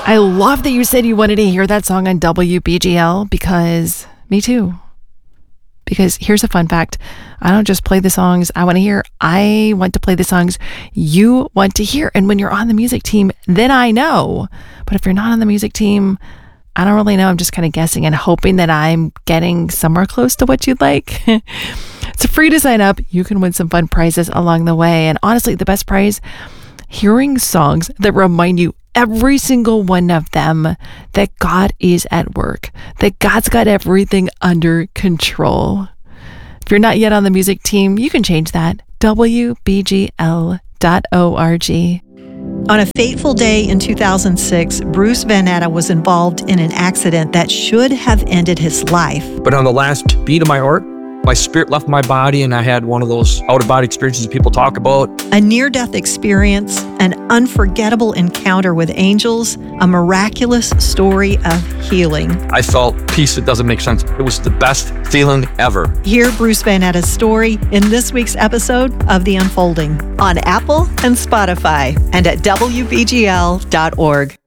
I love that you said you wanted to hear that song on WBGL because me too. Because here's a fun fact. I don't just play the songs I want to hear. I want to play the songs you want to hear. And when you're on the music team, then I know. But if you're not on the music team, I don't really know. I'm just kind of guessing and hoping that I'm getting somewhere close to what you'd like. It's free to sign up. You can win some fun prizes along the way. And honestly, the best prize, hearing songs that remind you, every single one of them, that God is at work, that God's got everything under control. If you're not yet on the music team, you can change that. WBGL.org. On a fateful day in 2006, Bruce Van Natta was involved in an accident that should have ended his life. But on the last beat of my heart, my spirit left my body and I had one of those out-of-body experiences people talk about. A near-death experience, an unforgettable encounter with angels, a miraculous story of healing. I felt peace that doesn't make sense. It was the best feeling ever. Hear Bruce Van Natta's story in this week's episode of The Unfolding on Apple and Spotify and at WBGL.org.